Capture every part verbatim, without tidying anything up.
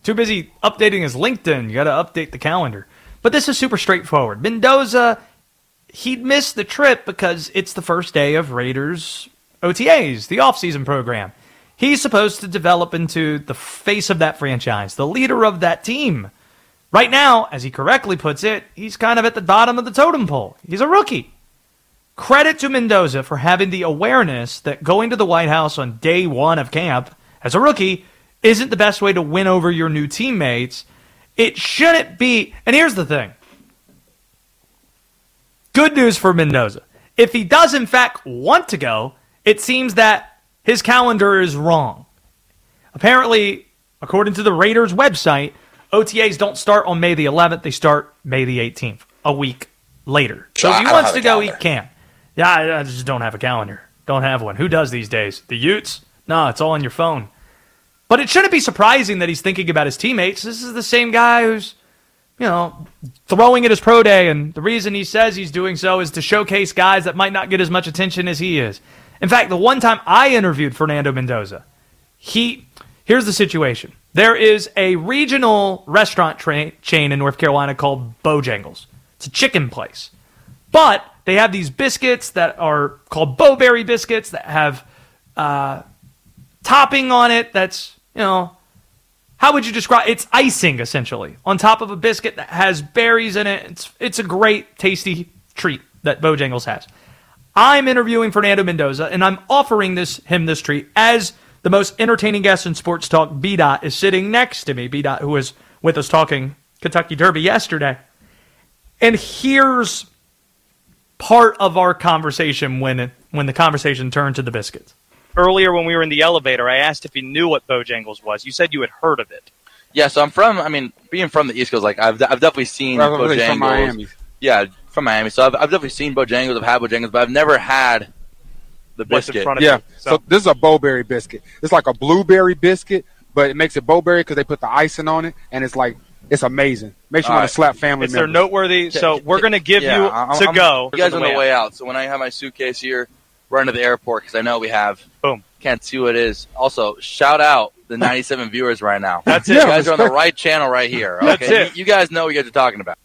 Too busy updating his LinkedIn. You got to update the calendar. But this is super straightforward. Mendoza, he'd missed the trip because it's the first day of Raiders O T As, the offseason program. He's supposed to develop into the face of that franchise, the leader of that team. Right now, as he correctly puts it, he's kind of at the bottom of the totem pole. He's a rookie. Credit to Mendoza for having the awareness that going to the White House on day one of camp as a rookie isn't the best way to win over your new teammates. It shouldn't be. And here's the thing. Good news for Mendoza. If he does, in fact, want to go, it seems that his calendar is wrong. Apparently, according to the Raiders website, O T As don't start on May the eleventh. They start May the eighteenth, a week later. So if he wants to go, he can. Yeah, I just don't have a calendar. Don't have one. Who does these days? The Utes? No, it's all on your phone. But it shouldn't be surprising that he's thinking about his teammates. This is the same guy who's, you know, throwing at his pro day, and the reason he says he's doing so is to showcase guys that might not get as much attention as he is. In fact, the one time I interviewed Fernando Mendoza, he, here's the situation. There is a regional restaurant tra- chain in North Carolina called Bojangles. It's a chicken place. But they have these biscuits that are called Bowberry biscuits that have uh, topping on it that's, you know, how would you describe it? It's icing, essentially, on top of a biscuit that has berries in it. It's, it's a great, tasty treat that Bojangles has. I'm interviewing Fernando Mendoza, and I'm offering this him this treat as the most entertaining guest in sports talk. B-Dot is sitting next to me. B-Dot, who was with us talking Kentucky Derby yesterday. And here's part of our conversation when it, when the conversation turned to the biscuits. Earlier when we were in the elevator, I asked if you knew what Bojangles was. You said you had heard of it. Yeah, so I'm from, I mean, being from the East Coast, like, I've, I've definitely seen well, Bojangles. From Miami. Yeah, from Miami. So I've, I've definitely seen Bojangles, I've had Bojangles, but I've never had the What's biscuit. in front of Yeah, you, so. so. This is a Bowberry biscuit. It's like a blueberry biscuit, but it makes it Bowberry because they put the icing on it, and it's like, it's amazing. Makes you All want right. to slap family It's members. their noteworthy, so we're going to give Yeah, you I'm- to I'm- go. You guys on on the way out. So when I have my suitcase here, run to the airport because I know we have. Boom. Can't see what it is. Also, shout out the ninety-seven viewers right now. That's You it. guys are on the right channel right here. Okay? That's it. You, you guys know what you guys are talking about.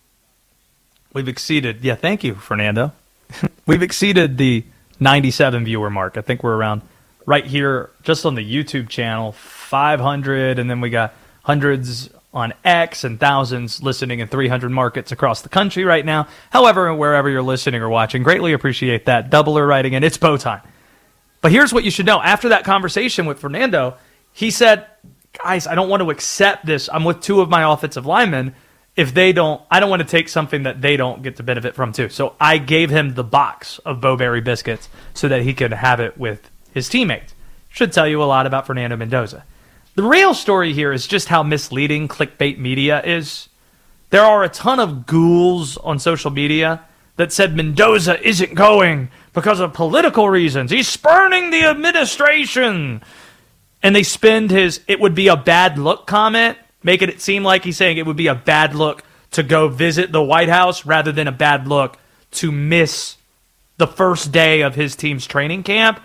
We've exceeded, yeah, thank you, Fernando. We've exceeded the ninety-seven viewer mark. I think we're around right here just on the YouTube channel, five hundred, and then we got hundreds on X and thousands listening in three hundred markets across the country right now. However, wherever you're listening or watching, greatly appreciate that. Doubler writing in, it's bow time. But here's what you should know. After that conversation with Fernando, he said, guys, I don't want to accept this. I'm with two of my offensive linemen. If they don't, I don't want to take something that they don't get to benefit from too. So I gave him the box of Bowberry biscuits so that he could have it with his teammates. Should tell you a lot about Fernando Mendoza. The real story here is just how misleading clickbait media is. There are a ton of ghouls on social media that said Mendoza isn't going because of political reasons. He's spurning the administration. And they spend his "it would be a bad look" comment, making it seem like he's saying it would be a bad look to go visit the White House rather than a bad look to miss the first day of his team's training camp.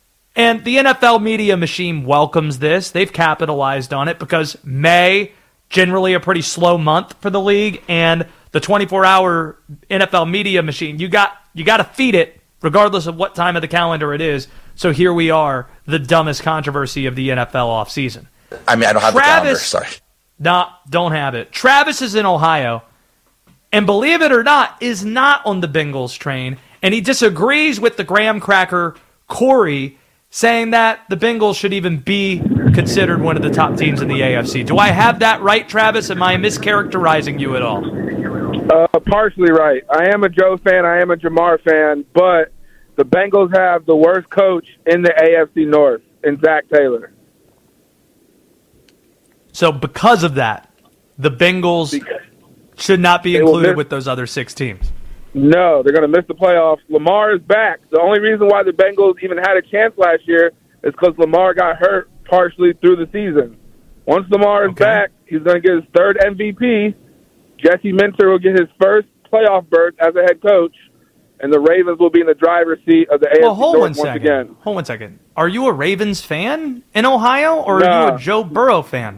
And the N F L media machine welcomes this. They've capitalized on it because May, generally a pretty slow month for the league, and the twenty-four hour N F L media machine, you got you got to feed it regardless of what time of the calendar it is. So here we are, the dumbest controversy of the N F L offseason. I mean, I don't have Travis, the calendar, sorry. Nah, don't have it. Travis is in Ohio, and believe it or not, is not on the Bengals train, and he disagrees with the graham cracker Corey, saying that the Bengals should even be considered one of the top teams in the A F C. Do I have that right, Travis? Am I mischaracterizing you at all? Uh, partially right. I am a Joe fan. I am a Jamar fan, but the Bengals have the worst coach in the A F C North, in Zach Taylor. So because of that, the Bengals Because should not be They will included miss- with those other six teams. No, they're going to miss the playoffs. Lamar is back. The only reason why the Bengals even had a chance last year is because Lamar got hurt partially through the season. Once Lamar is Okay. back, he's going to get his third M V P. Jesse Minter will get his first playoff berth as a head coach, and the Ravens will be in the driver's seat of the A F C Well, hold North one once second. again. Hold one second. Are you a Ravens fan in Ohio, or are Nah. you a Joe Burrow fan?